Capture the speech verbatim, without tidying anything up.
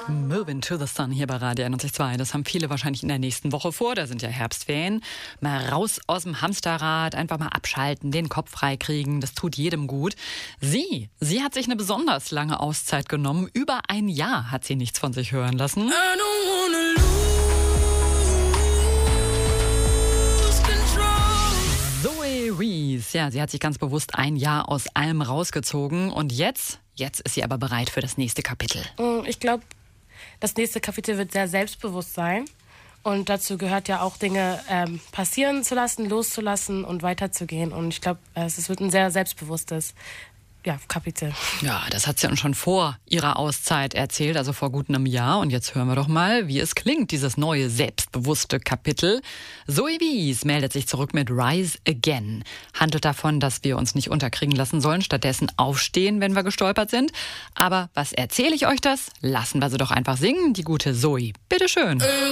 Moving to the Sun hier bei Radio einundneunzig Komma zwei. Das haben viele wahrscheinlich in der nächsten Woche vor. Da sind ja Herbstferien. Mal raus aus dem Hamsterrad, einfach mal abschalten, den Kopf freikriegen. Das tut jedem gut. Sie, sie hat sich eine besonders lange Auszeit genommen. Über ein Jahr hat sie nichts von sich hören lassen. Zoe Wees, ja, sie hat sich ganz bewusst ein Jahr aus allem rausgezogen. Und jetzt, jetzt ist sie aber bereit für das nächste Kapitel. Ich glaube, das nächste Kapitel wird sehr selbstbewusst sein. Und dazu gehört ja auch, Dinge ähm, passieren zu lassen, loszulassen und weiterzugehen. Und ich glaube, es wird ein sehr selbstbewusstes ja, Kapitel. Ja, das hat sie uns schon vor ihrer Auszeit erzählt, also vor gut einem Jahr. Und jetzt hören wir doch mal, wie es klingt, dieses neue, selbstbewusste Kapitel. Zoe Wees meldet sich zurück mit Rise Again. Handelt davon, dass wir uns nicht unterkriegen lassen sollen, stattdessen aufstehen, wenn wir gestolpert sind. Aber was erzähle ich euch das? Lassen wir sie doch einfach singen, die gute Zoe. Bitteschön.